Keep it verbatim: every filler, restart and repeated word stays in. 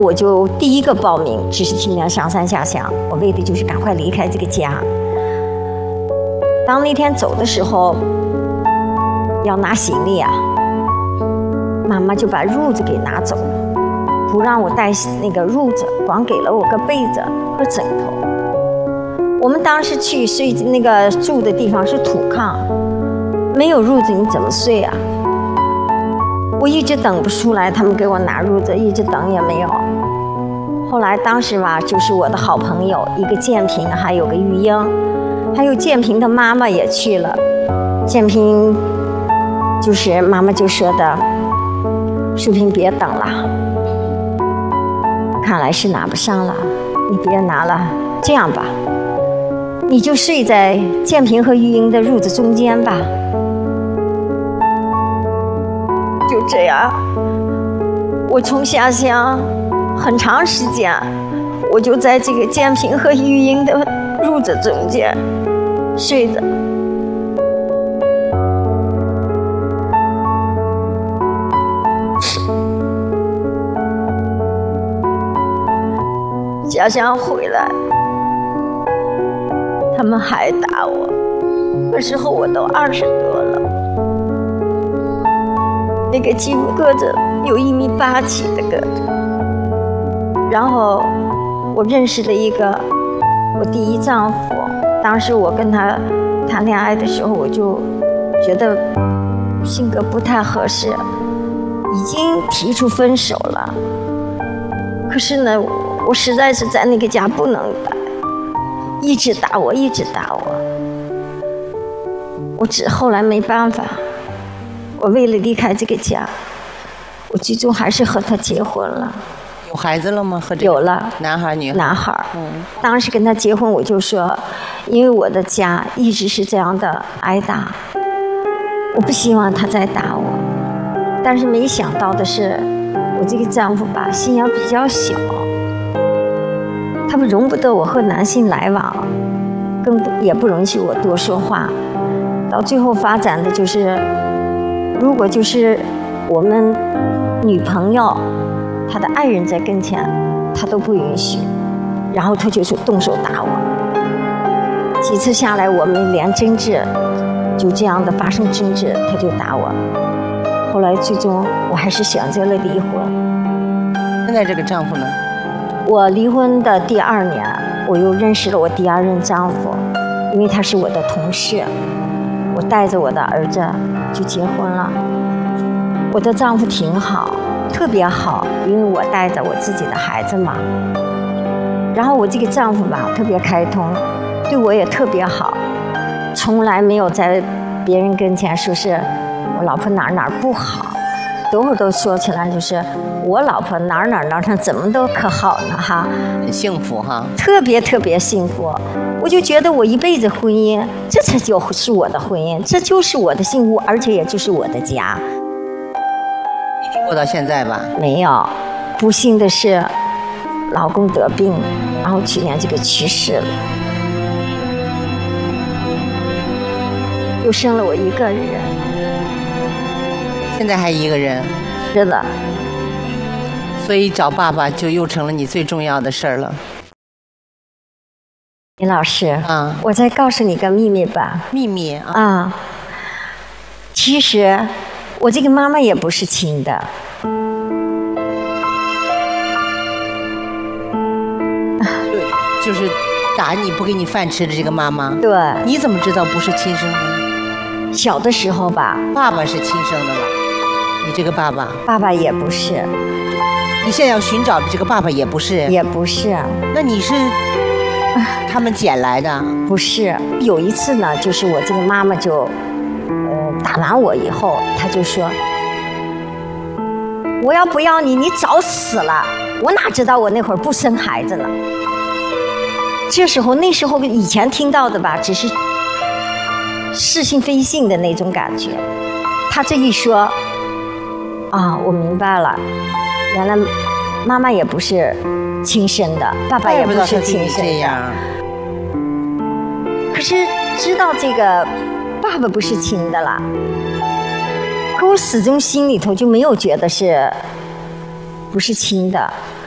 我就第一个报名知识青年上山下乡，我为的就是赶快离开这个家。当那天走的时候，要拿行李啊，妈妈就把褥子给拿走了，不让我带那个褥子，光给了我个被子和枕头。我们当时去睡那个住的地方是土炕，没有褥子你怎么睡啊？我一直等不出来，他们给我拿褥子，一直等也没有。后来当时吧，就是我的好朋友，一个建平，还有个玉英，还有建平的妈妈也去了。建平就是妈妈就说的：“淑萍别等了，看来是拿不上了，你别拿了。这样吧，你就睡在建平和玉英的褥子中间吧。”就这样，我从下乡很长时间，我就在这个建平和玉英的褥子中间睡着。下乡回来，他们还打我，那时候我都二十多了。那个几乎个子有一米八几的个子，然后我认识了一个我第一丈夫，当时我跟他谈恋爱的时候，我就觉得性格不太合适，已经提出分手了。可是呢，我实在是在那个家不能待，一直打我，一直打我。我只后来没办法。我为了离开这个家，我最终还是和他结婚了。 有孩子了吗？和这个有了， 男孩女孩？ 男孩。 嗯。 当时跟他结婚，我就说，因为我的家一直是这样的挨打，我不希望他再打我。但是没想到的是，我这个丈夫吧，心眼比较小，他们容不得我和男性来往，更不也不允许我多说话。到最后发展的就是。如果就是我们女朋友，她的爱人在跟前，她都不允许，然后她就动手打我。几次下来，我们连争执，就这样的发生争执，她就打我。后来最终我还是选择了离婚。 现在这个丈夫呢？ 我离婚的第二年，我又认识了我第二任丈夫，因为他是我的同事。我带着我的儿子就结婚了。我的丈夫挺好，特别好，因为我带着我自己的孩子嘛。然后我这个丈夫吧，特别开通，对我也特别好，从来没有在别人跟前说是我老婆哪儿哪儿不好，多会儿都说起来就是我老婆哪儿哪儿哪儿怎么都可好呢哈， 很幸福哈， 特别特别幸福。我就觉得我一辈子婚姻，这才就是我的婚姻，这就是我的幸福，而且也就是我的家。 一直过到现在吧？ 没有，不幸的是，老公得病，然后去年这个去世了，又剩了我一个人。 现在还一个人？ 是的。 所以找爸爸就又成了你最重要的事儿了。 林老师， 啊， 我再告诉你个秘密吧。 秘密啊？ 啊，其实我这个妈妈也不是亲的。 对，就是打你不给你饭吃的这个妈妈。 对。 你怎么知道不是亲生的？ 小的时候吧。 爸爸是亲生的吧？你这个爸爸？ 爸爸也不是。 你现在要寻找的这个爸爸也不是？ 也不是。那你是？他们捡来的？ 不是，有一次呢，就是我这个妈妈就，呃，打完我以后，她就说：“我要不要你，你早死了。”我哪知道我那会儿不生孩子呢？这时候，那时候以前听到的吧，只是似信非信的那种感觉。她这一说，啊，我明白了，原来妈妈也不是亲生的，爸爸也不是亲生的。可是知道这个爸爸不是亲的了，可我始终心里头就没有觉得是不是亲的。